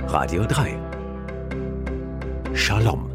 Radio 3. Shalom.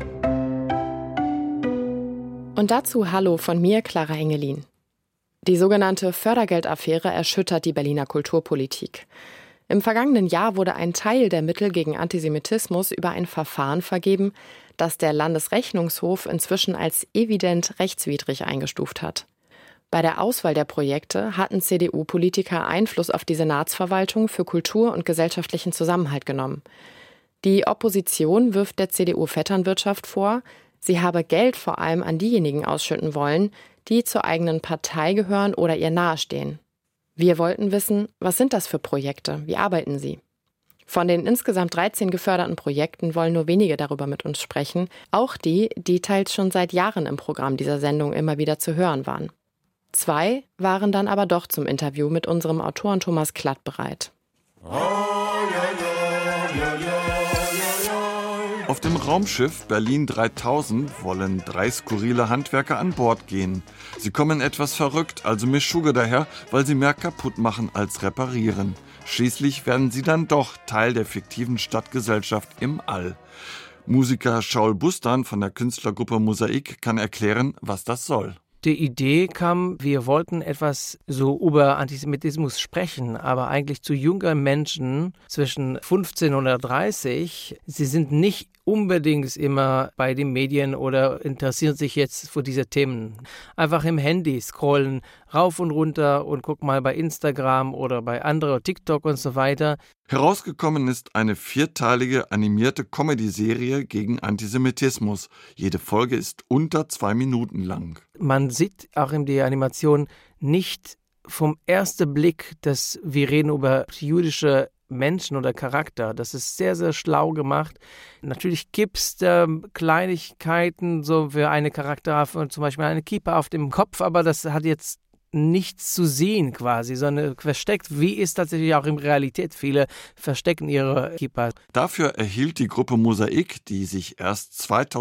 Und dazu Hallo von mir, Clara Engelin. Die sogenannte Fördergeldaffäre erschüttert die Berliner Kulturpolitik. Im vergangenen Jahr wurde ein Teil der Mittel gegen Antisemitismus über ein Verfahren vergeben, das der Landesrechnungshof inzwischen als evident rechtswidrig eingestuft hat. Bei der Auswahl der Projekte hatten CDU-Politiker Einfluss auf die Senatsverwaltung für Kultur und gesellschaftlichen Zusammenhalt genommen. Die Opposition wirft der CDU-Vetternwirtschaft vor, sie habe Geld vor allem an diejenigen ausschütten wollen, die zur eigenen Partei gehören oder ihr nahestehen. Wir wollten wissen, was sind das für Projekte, wie arbeiten sie? Von den insgesamt 13 geförderten Projekten wollen nur wenige darüber mit uns sprechen, auch die, die teils schon seit Jahren im Programm dieser Sendung immer wieder zu hören waren. 2 waren dann aber doch zum Interview mit unserem Autoren Thomas Klatt bereit. Auf dem Raumschiff Berlin 3000 wollen 3 skurrile Handwerker an Bord gehen. Sie kommen etwas verrückt, also Mischugge daher, weil sie mehr kaputt machen als reparieren. Schließlich werden sie dann doch Teil der fiktiven Stadtgesellschaft im All. Musiker Shaul Bustan von der Künstlergruppe Mosaik kann erklären, was das soll. Die Idee kam, wir wollten etwas so über Antisemitismus sprechen, aber eigentlich zu jüngeren Menschen zwischen 15 und 30. Sie sind nicht unbedingt immer bei den Medien oder interessieren sich jetzt für diese Themen. Einfach im Handy scrollen rauf und runter und guck mal bei Instagram oder bei anderen, TikTok und so weiter. Herausgekommen ist eine 4-teilige animierte Comedy-Serie gegen Antisemitismus. Jede Folge ist unter 2 Minuten lang. Man sieht auch in der Animation nicht vom ersten Blick, dass wir reden über jüdische Menschen oder Charakter. Das ist sehr, sehr schlau gemacht. Natürlich gibt es Kleinigkeiten, so für eine Charakter, zum Beispiel eine Kippa auf dem Kopf, aber das hat jetzt nichts zu sehen quasi, sondern versteckt, wie ist tatsächlich auch in Realität. Viele verstecken ihre Kippa. Dafür erhielt die Gruppe Mosaik, die sich erst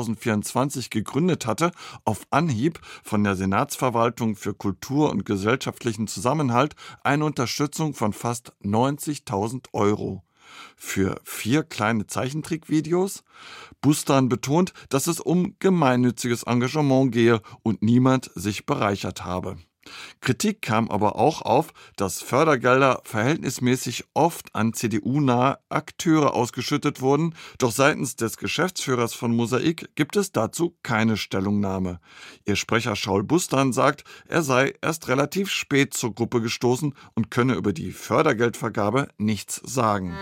2024 gegründet hatte, auf Anhieb von der Senatsverwaltung für Kultur und gesellschaftlichen Zusammenhalt eine Unterstützung von fast 90.000 €. Für 4 kleine Zeichentrickvideos. Bustan betont, dass es um gemeinnütziges Engagement gehe und niemand sich bereichert habe. Kritik kam aber auch auf, dass Fördergelder verhältnismäßig oft an CDU-nahe Akteure ausgeschüttet wurden, doch seitens des Geschäftsführers von Mosaik gibt es dazu keine Stellungnahme. Ihr Sprecher Shaul Bustan sagt, er sei erst relativ spät zur Gruppe gestoßen und könne über die Fördergeldvergabe nichts sagen.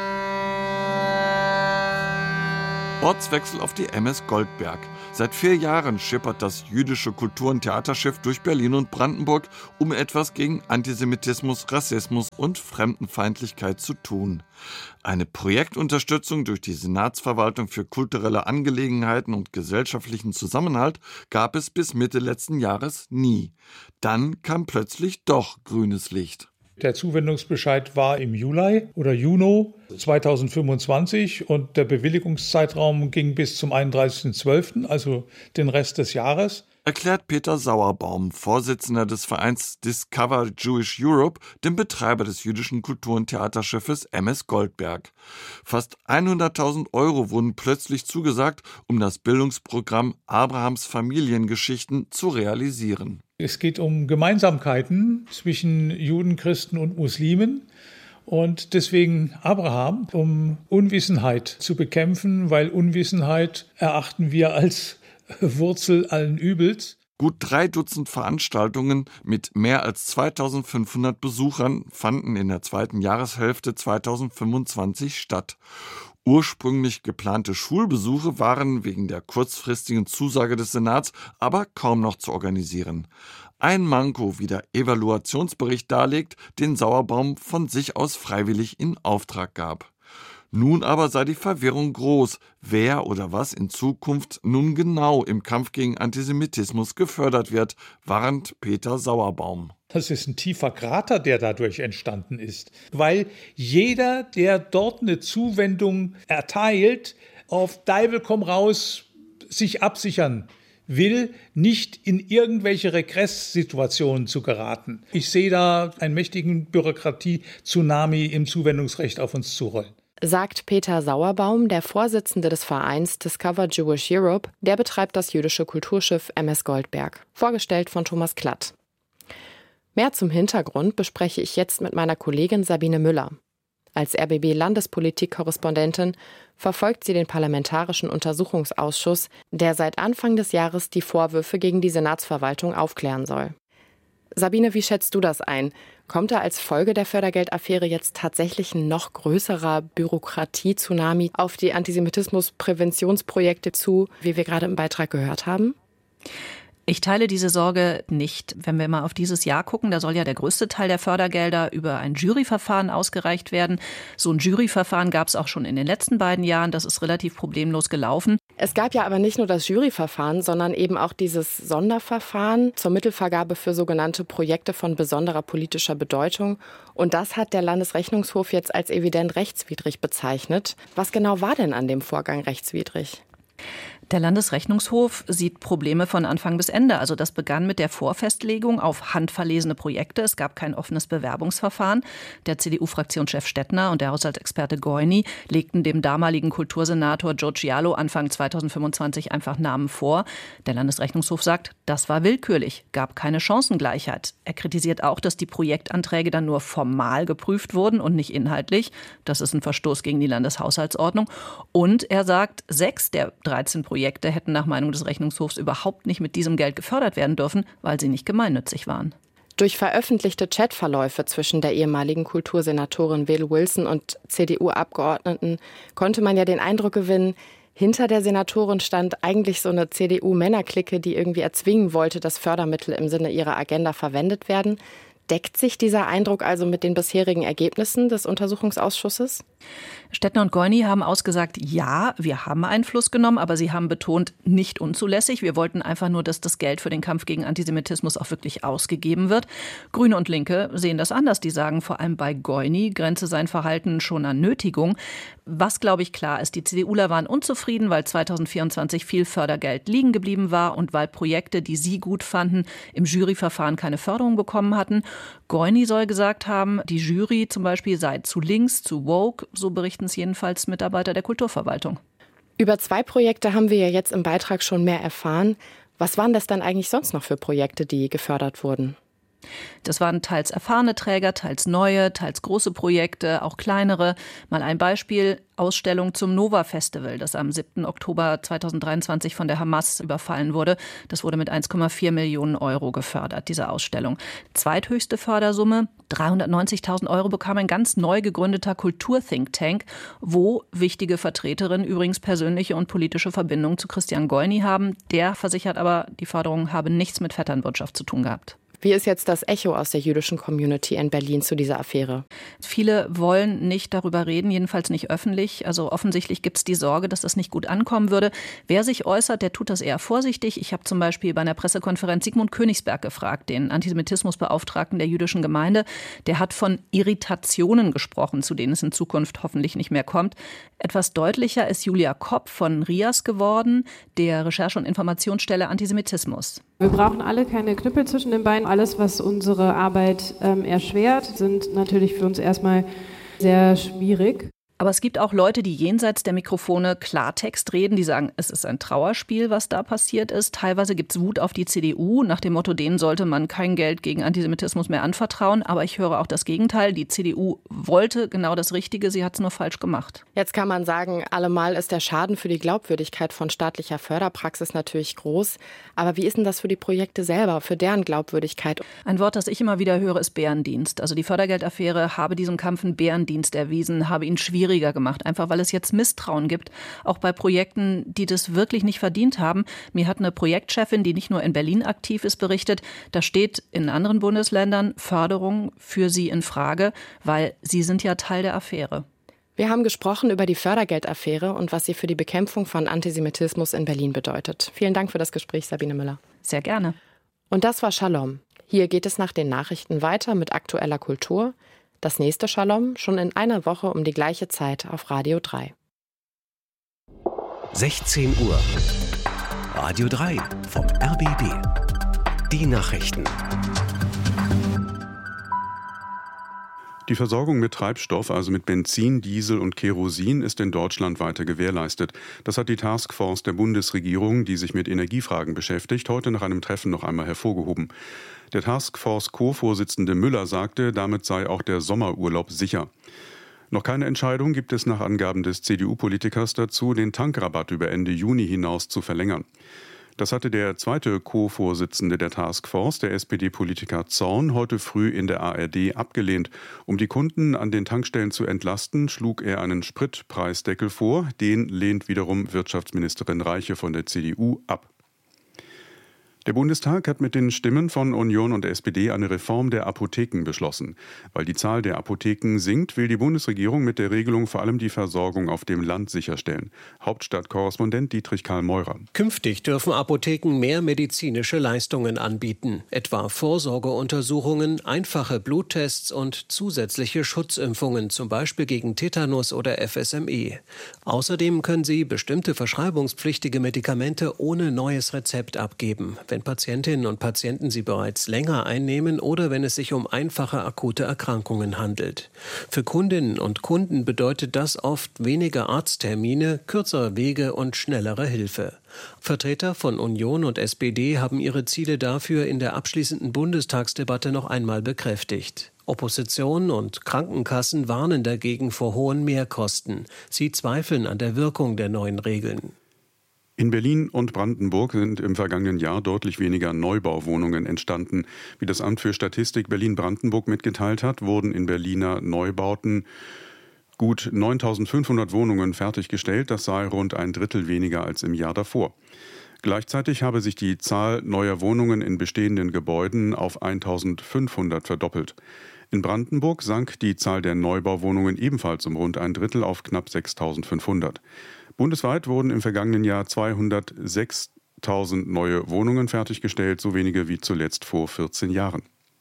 Ortswechsel auf die MS Goldberg. Seit 4 Jahren schippert das jüdische Kultur- und Theaterschiff durch Berlin und Brandenburg, um etwas gegen Antisemitismus, Rassismus und Fremdenfeindlichkeit zu tun. Eine Projektunterstützung durch die Senatsverwaltung für kulturelle Angelegenheiten und gesellschaftlichen Zusammenhalt gab es bis Mitte letzten Jahres nie. Dann kam plötzlich doch grünes Licht. Der Zuwendungsbescheid war im Juli oder Juni 2025 und der Bewilligungszeitraum ging bis zum 31.12., also den Rest des Jahres. Erklärt Peter Sauerbaum, Vorsitzender des Vereins Discover Jewish Europe, dem Betreiber des jüdischen Kultur- und Theaterschiffes MS Goldberg. Fast 100.000 € wurden plötzlich zugesagt, um das Bildungsprogramm Abrahams Familiengeschichten zu realisieren. Es geht um Gemeinsamkeiten zwischen Juden, Christen und Muslimen. Und deswegen Abraham, um Unwissenheit zu bekämpfen, weil Unwissenheit erachten wir als Wurzel allen Übels. Gut 3 Dutzend Veranstaltungen mit mehr als 2.500 Besuchern fanden in der zweiten Jahreshälfte 2025 statt. Ursprünglich geplante Schulbesuche waren wegen der kurzfristigen Zusage des Senats aber kaum noch zu organisieren. Ein Manko, wie der Evaluationsbericht darlegt, den Sauerbaum von sich aus freiwillig in Auftrag gab. Nun aber sei die Verwirrung groß, wer oder was in Zukunft nun genau im Kampf gegen Antisemitismus gefördert wird, warnt Peter Sauerbaum. Das ist ein tiefer Krater, der dadurch entstanden ist, weil jeder, der dort eine Zuwendung erteilt, auf Teufel komm raus sich absichern will, nicht in irgendwelche Regresssituationen zu geraten. Ich sehe da einen mächtigen Bürokratie-Tsunami im Zuwendungsrecht auf uns zurollen. Sagt Peter Sauerbaum, der Vorsitzende des Vereins Discover Jewish Europe. Der betreibt das jüdische Kulturschiff MS Goldberg. Vorgestellt von Thomas Klatt. Mehr zum Hintergrund bespreche ich jetzt mit meiner Kollegin Sabine Müller. Als RBB-Landespolitik-Korrespondentin verfolgt sie den Parlamentarischen Untersuchungsausschuss, der seit Anfang des Jahres die Vorwürfe gegen die Senatsverwaltung aufklären soll. Sabine, wie schätzt du das ein? Kommt da als Folge der Fördergeldaffäre jetzt tatsächlich ein noch größerer Bürokratie-Tsunami auf die Antisemitismus-Präventionsprojekte zu, wie wir gerade im Beitrag gehört haben? Ich teile diese Sorge nicht. Wenn wir mal auf dieses Jahr gucken, da soll ja der größte Teil der Fördergelder über ein Juryverfahren ausgereicht werden. So ein Juryverfahren gab es auch schon in den letzten beiden Jahren. Das ist relativ problemlos gelaufen. Es gab ja aber nicht nur das Juryverfahren, sondern eben auch dieses Sonderverfahren zur Mittelvergabe für sogenannte Projekte von besonderer politischer Bedeutung. Und das hat der Landesrechnungshof jetzt als evident rechtswidrig bezeichnet. Was genau war denn an dem Vorgang rechtswidrig? Der Landesrechnungshof sieht Probleme von Anfang bis Ende. Also das begann mit der Vorfestlegung auf handverlesene Projekte. Es gab kein offenes Bewerbungsverfahren. Der CDU-Fraktionschef Stettner und der Haushaltsexperte Goini legten dem damaligen Kultursenator Joe Cialo Anfang 2025 einfach Namen vor. Der Landesrechnungshof sagt, das war willkürlich, gab keine Chancengleichheit. Er kritisiert auch, dass die Projektanträge dann nur formal geprüft wurden und nicht inhaltlich. Das ist ein Verstoß gegen die Landeshaushaltsordnung. Und er sagt, 6 der 13 Projekte hätten nach Meinung des Rechnungshofs überhaupt nicht mit diesem Geld gefördert werden dürfen, weil sie nicht gemeinnützig waren. Durch veröffentlichte Chatverläufe zwischen der ehemaligen Kultursenatorin Will Wilson und CDU-Abgeordneten konnte man ja den Eindruck gewinnen, hinter der Senatorin stand eigentlich so eine CDU-Männerklicke, die irgendwie erzwingen wollte, dass Fördermittel im Sinne ihrer Agenda verwendet werden. Deckt sich dieser Eindruck also mit den bisherigen Ergebnissen des Untersuchungsausschusses? Stettner und Goini haben ausgesagt, ja, wir haben Einfluss genommen, aber sie haben betont, nicht unzulässig. Wir wollten einfach nur, dass das Geld für den Kampf gegen Antisemitismus auch wirklich ausgegeben wird. Grüne und Linke sehen das anders. Die sagen, vor allem bei Goini grenze sein Verhalten schon an Nötigung. Was, glaube ich, klar ist, die CDUler waren unzufrieden, weil 2024 viel Fördergeld liegen geblieben war und weil Projekte, die sie gut fanden, im Juryverfahren keine Förderung bekommen hatten. Goini soll gesagt haben, die Jury zum Beispiel sei zu links, zu woke, so berichten es jedenfalls Mitarbeiter der Kulturverwaltung. Über 2 Projekte haben wir ja jetzt im Beitrag schon mehr erfahren. Was waren das dann eigentlich sonst noch für Projekte, die gefördert wurden? Das waren teils erfahrene Träger, teils neue, teils große Projekte, auch kleinere. Mal ein Beispiel, Ausstellung zum Nova-Festival, das am 7. Oktober 2023 von der Hamas überfallen wurde. Das wurde mit 1,4 Millionen Euro gefördert, diese Ausstellung. Zweithöchste Fördersumme, 390.000 Euro bekam ein ganz neu gegründeter Kultur-Think-Tank, wo wichtige Vertreterinnen übrigens persönliche und politische Verbindungen zu Christian Goini haben. Der versichert aber, die Förderung habe nichts mit Vetternwirtschaft zu tun gehabt. Wie ist jetzt das Echo aus der jüdischen Community in Berlin zu dieser Affäre? Viele wollen nicht darüber reden, jedenfalls nicht öffentlich. Also offensichtlich gibt es die Sorge, dass das nicht gut ankommen würde. Wer sich äußert, der tut das eher vorsichtig. Ich habe zum Beispiel bei einer Pressekonferenz Sigmund Königsberg gefragt, den Antisemitismusbeauftragten der jüdischen Gemeinde. Der hat von Irritationen gesprochen, zu denen es in Zukunft hoffentlich nicht mehr kommt. Etwas deutlicher ist Julia Kopp von RIAS geworden, der Recherche- und Informationsstelle Antisemitismus. Wir brauchen alle keine Knüppel zwischen den Beinen. Alles, was unsere Arbeit erschwert, sind natürlich für uns erstmal sehr schwierig. Aber es gibt auch Leute, die jenseits der Mikrofone Klartext reden, die sagen, es ist ein Trauerspiel, was da passiert ist. Teilweise gibt es Wut auf die CDU, nach dem Motto, denen sollte man kein Geld gegen Antisemitismus mehr anvertrauen. Aber ich höre auch das Gegenteil. Die CDU wollte genau das Richtige, sie hat es nur falsch gemacht. Jetzt kann man sagen, allemal ist der Schaden für die Glaubwürdigkeit von staatlicher Förderpraxis natürlich groß. Aber wie ist denn das für die Projekte selber, für deren Glaubwürdigkeit? Ein Wort, das ich immer wieder höre, ist Bärendienst. Also die Fördergeldaffäre habe diesem Kampf einen Bärendienst erwiesen, habe ihn schwieriger gemacht, einfach weil es jetzt Misstrauen gibt, auch bei Projekten, die das wirklich nicht verdient haben. Mir hat eine Projektchefin, die nicht nur in Berlin aktiv ist, berichtet, da steht in anderen Bundesländern Förderung für sie in Frage, weil sie sind ja Teil der Affäre. Wir haben gesprochen über die Fördergeldaffäre und was sie für die Bekämpfung von Antisemitismus in Berlin bedeutet. Vielen Dank für das Gespräch, Sabine Müller. Sehr gerne. Und das war Shalom. Hier geht es nach den Nachrichten weiter mit aktueller Kultur. Das nächste Shalom schon in einer Woche um die gleiche Zeit auf Radio 3. 16 Uhr. Radio 3 vom RBB. Die Nachrichten. Die Versorgung mit Treibstoff, also mit Benzin, Diesel und Kerosin, ist in Deutschland weiter gewährleistet. Das hat die Taskforce der Bundesregierung, die sich mit Energiefragen beschäftigt, heute nach einem Treffen noch einmal hervorgehoben. Der Taskforce-Co-Vorsitzende Müller sagte, damit sei auch der Sommerurlaub sicher. Noch keine Entscheidung gibt es nach Angaben des CDU-Politikers dazu, den Tankrabatt über Ende Juni hinaus zu verlängern. Das hatte der zweite Co-Vorsitzende der Taskforce, der SPD-Politiker Zorn, heute früh in der ARD abgelehnt. Um die Kunden an den Tankstellen zu entlasten, schlug er einen Spritpreisdeckel vor. Den lehnt wiederum Wirtschaftsministerin Reiche von der CDU ab. Der Bundestag hat mit den Stimmen von Union und SPD eine Reform der Apotheken beschlossen. Weil die Zahl der Apotheken sinkt, will die Bundesregierung mit der Regelung vor allem die Versorgung auf dem Land sicherstellen. Hauptstadtkorrespondent Dietrich Karl Meurer. Künftig dürfen Apotheken mehr medizinische Leistungen anbieten, etwa Vorsorgeuntersuchungen, einfache Bluttests und zusätzliche Schutzimpfungen, zum Beispiel gegen Tetanus oder FSME. Außerdem können sie bestimmte verschreibungspflichtige Medikamente ohne neues Rezept abgeben, wenn Patientinnen und Patienten sie bereits länger einnehmen oder wenn es sich um einfache akute Erkrankungen handelt. Für Kundinnen und Kunden bedeutet das oft weniger Arzttermine, kürzere Wege und schnellere Hilfe. Vertreter von Union und SPD haben ihre Ziele dafür in der abschließenden Bundestagsdebatte noch einmal bekräftigt. Opposition und Krankenkassen warnen dagegen vor hohen Mehrkosten. Sie zweifeln an der Wirkung der neuen Regeln. In Berlin und Brandenburg sind im vergangenen Jahr deutlich weniger Neubauwohnungen entstanden. Wie das Amt für Statistik Berlin-Brandenburg mitgeteilt hat, wurden in Berliner Neubauten gut 9.500 Wohnungen fertiggestellt. Das sei rund ein Drittel weniger als im Jahr davor. Gleichzeitig habe sich die Zahl neuer Wohnungen in bestehenden Gebäuden auf 1.500 verdoppelt. In Brandenburg sank die Zahl der Neubauwohnungen ebenfalls um rund ein Drittel auf knapp 6.500. Bundesweit wurden im vergangenen Jahr 206.000 neue Wohnungen fertiggestellt, so wenige wie zuletzt vor 14 Jahren.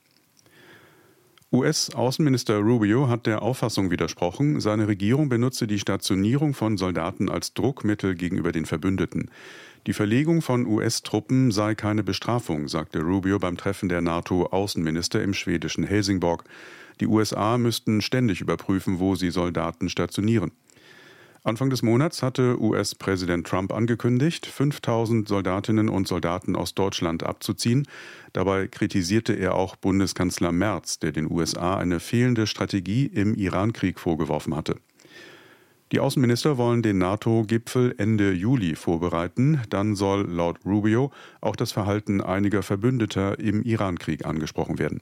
US-Außenminister Rubio hat der Auffassung widersprochen, seine Regierung benutze die Stationierung von Soldaten als Druckmittel gegenüber den Verbündeten. Die Verlegung von US-Truppen sei keine Bestrafung, sagte Rubio beim Treffen der NATO-Außenminister im schwedischen Helsingborg. Die USA müssten ständig überprüfen, wo sie Soldaten stationieren. Anfang des Monats hatte US-Präsident Trump angekündigt, 5.000 Soldatinnen und Soldaten aus Deutschland abzuziehen. Dabei kritisierte er auch Bundeskanzler Merz, der den USA eine fehlende Strategie im Iran-Krieg vorgeworfen hatte. Die Außenminister wollen den NATO-Gipfel Ende Juli vorbereiten. Dann soll laut Rubio auch das Verhalten einiger Verbündeter im Iran-Krieg angesprochen werden.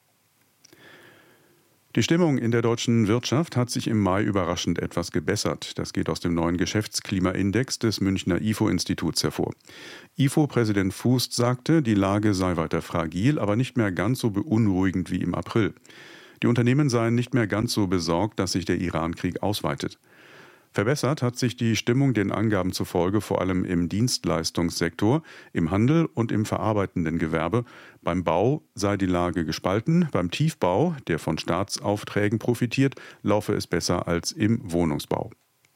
Die Stimmung in der deutschen Wirtschaft hat sich im Mai überraschend etwas gebessert. Das geht aus dem neuen Geschäftsklimaindex des Münchner IFO-Instituts hervor. IFO-Präsident Fußt sagte, die Lage sei weiter fragil, aber nicht mehr ganz so beunruhigend wie im April. Die Unternehmen seien nicht mehr ganz so besorgt, dass sich der Iran-Krieg ausweitet. Verbessert hat sich die Stimmung den Angaben zufolge vor allem im Dienstleistungssektor, im Handel und im verarbeitenden Gewerbe. Beim Bau sei die Lage gespalten, beim Tiefbau, der von Staatsaufträgen profitiert, laufe es besser als im Wohnungsbau.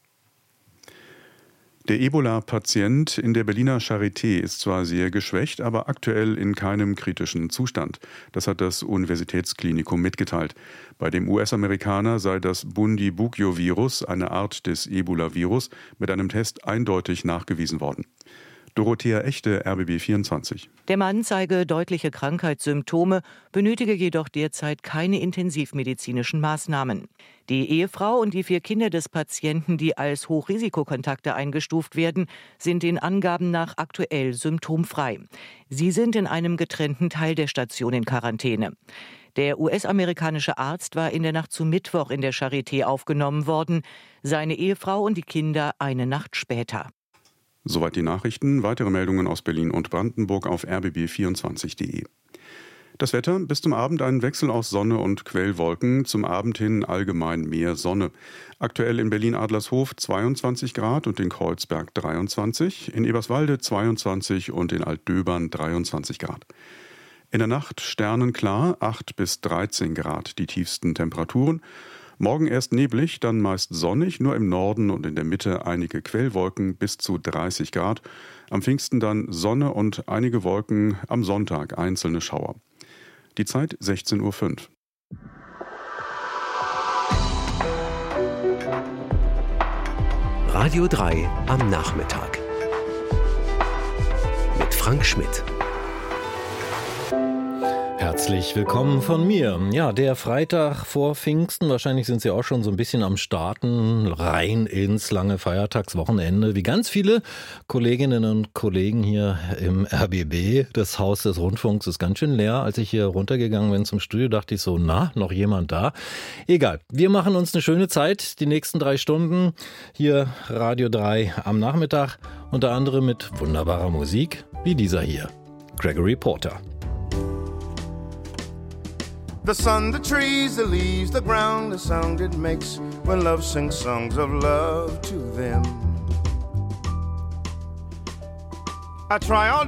Der Ebola-Patient in der Berliner Charité ist zwar sehr geschwächt, aber aktuell in keinem kritischen Zustand. Das hat das Universitätsklinikum mitgeteilt. Bei dem US-Amerikaner sei das Bundibugyo-Virus, eine Art des Ebola-Virus, mit einem Test eindeutig nachgewiesen worden. Dorothea Echte, RBB 24. Der Mann zeige deutliche Krankheitssymptome, benötige jedoch derzeit keine intensivmedizinischen Maßnahmen. Die Ehefrau und die 4 Kinder des Patienten, die als Hochrisikokontakte eingestuft werden, sind den Angaben nach aktuell symptomfrei. Sie sind in einem getrennten Teil der Station in Quarantäne. Der US-amerikanische Arzt war in der Nacht zu Mittwoch in der Charité aufgenommen worden, seine Ehefrau und die Kinder eine Nacht später. Soweit die Nachrichten. Weitere Meldungen aus Berlin und Brandenburg auf rbb24.de. Das Wetter: bis zum Abend ein Wechsel aus Sonne und Quellwolken, zum Abend hin allgemein mehr Sonne. Aktuell in Berlin-Adlershof 22 Grad und in Kreuzberg 23, in Eberswalde 22 und in Altdöbern 23 Grad. In der Nacht sternenklar, 8 bis 13 Grad die tiefsten Temperaturen. Morgen erst neblig, dann meist sonnig, nur im Norden und in der Mitte einige Quellwolken bis zu 30 Grad. Am Pfingsten dann Sonne und einige Wolken, am Sonntag einzelne Schauer. Die Zeit 16:05 Uhr. Radio 3 am Nachmittag. Mit Frank Schmidt. Herzlich willkommen von mir. Ja, der Freitag vor Pfingsten, wahrscheinlich sind Sie auch schon so ein bisschen am Starten, rein ins lange Feiertagswochenende, wie ganz viele Kolleginnen und Kollegen hier im RBB. Das Haus des Rundfunks ist ganz schön leer. Als ich hier runtergegangen bin zum Studio, dachte ich so, noch jemand da? Egal, wir machen uns eine schöne Zeit, die nächsten 3 Stunden. Hier Radio 3 am Nachmittag, unter anderem mit wunderbarer Musik, wie dieser hier, Gregory Porter. The sun, the trees, the leaves, the ground, the sound it makes when love sings songs of love to them. I try all